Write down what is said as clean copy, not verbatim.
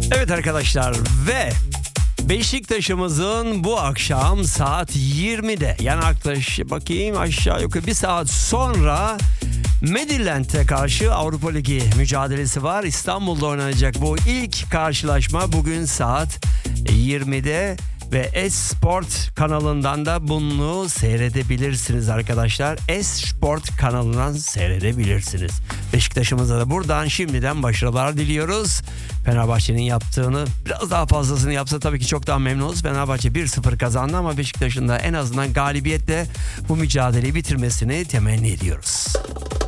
Evet arkadaşlar ve Beşiktaş'ımızın bu akşam saat 20'de yani bakayım aşağı yukarı bir saat sonra Midtjylland'e karşı Avrupa Ligi mücadelesi var. İstanbul'da oynanacak bu ilk karşılaşma bugün saat 20'de ve Esport kanalından da bunu seyredebilirsiniz arkadaşlar. Esport kanalından seyredebilirsiniz. Beşiktaş'ımıza da buradan şimdiden başarılar diliyoruz. Fenerbahçe'nin yaptığını biraz daha fazlasını yapsa tabii ki çok daha memnunuz. Fenerbahçe 1-0 kazandı ama Beşiktaş'ın da en azından galibiyetle bu mücadeleyi bitirmesini temenni ediyoruz.